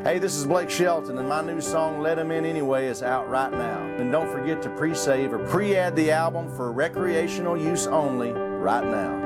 Hey, this is Blake Shelton, and my new song, Let 'Em In Anyway, is out right now. And don't forget to pre-save or pre-add the album for recreational use only right now.